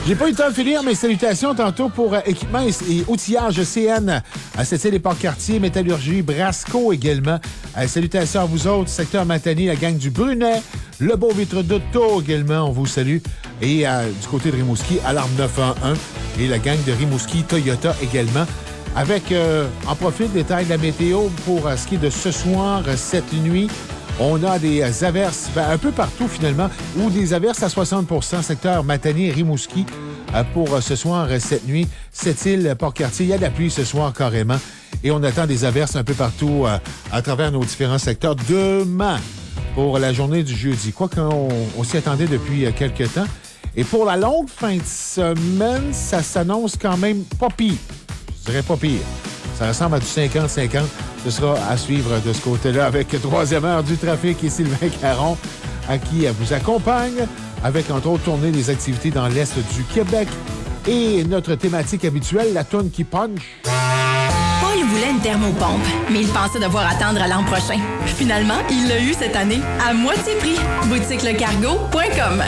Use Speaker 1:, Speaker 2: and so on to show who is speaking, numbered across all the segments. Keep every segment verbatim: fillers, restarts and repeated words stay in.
Speaker 1: J'ai pas eu le temps de finir mes salutations tantôt pour euh, équipement et, et outillage C N à Sept-Îles et Port-Cartier, Métallurgie, Brasco également. Euh, salutations à vous autres, secteur Matanie, la gang du Brunet, le Beau Vitre d'Auto également, on vous salue. Et euh, du côté de Rimouski, Alarme neuf un un et la gang de Rimouski Toyota également. Avec, euh, en profit, le détail de la météo pour euh, ce qui est de ce soir, euh, cette nuit. On a des euh, averses ben, un peu partout, finalement, ou des averses à soixante pour cent, secteur Matanie et Rimouski, euh, pour euh, ce soir, euh, cette nuit. Sept-Îles, Port-Cartier, il y a de la pluie ce soir, carrément. Et on attend des averses un peu partout euh, à travers nos différents secteurs demain pour la journée du jeudi. Quoi qu'on on s'y attendait depuis euh, quelques temps. Et pour la longue fin de semaine, ça s'annonce quand même pas pire. Je dirais pas pire. Ça ressemble à du cinquante cinquante. Ce sera à suivre de ce côté-là avec troisième heure du trafic et Sylvain Caron, à qui vous accompagne, avec entre autres tournée des activités dans l'Est du Québec et notre thématique habituelle, la toune qui punch.
Speaker 2: Paul voulait une thermopompe, mais il pensait devoir attendre à l'an prochain. Finalement, il l'a eu cette année, à moitié prix. boutique le cargo point com.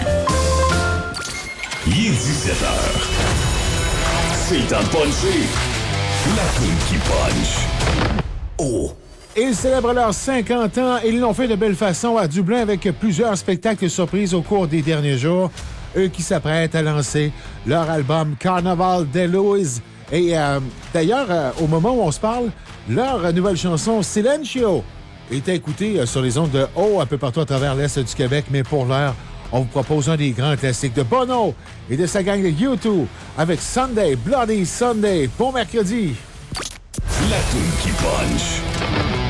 Speaker 3: Il est dix-sept heures. C'est le temps de puncher. La toune qui punch. Oh!
Speaker 1: Ils célèbrent leurs cinquante ans et ils l'ont fait de belle façon à Dublin avec plusieurs spectacles surprises au cours des derniers jours. Eux qui s'apprêtent à lancer leur album Carnaval de Louise. Et euh, d'ailleurs, euh, au moment où on se parle, leur nouvelle chanson Silencio est écoutée euh, sur les ondes de haut un peu partout à travers l'Est du Québec. Mais pour l'heure, on vous propose un des grands classiques de Bono et de sa gang de U deux avec Sunday, Bloody Sunday. Bon mercredi!
Speaker 3: La toune qui punch.